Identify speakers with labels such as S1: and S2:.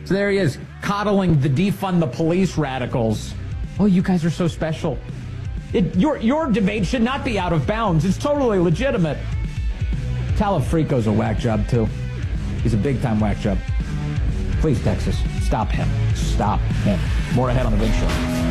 S1: So there he is, coddling the defund the police radicals. Oh, you guys are so special. Your debate should not be out of bounds. It's totally legitimate. Talafrico's a whack job, too. He's a big-time whack job. Please, Texas, stop him. Stop him. More ahead on The Big Show.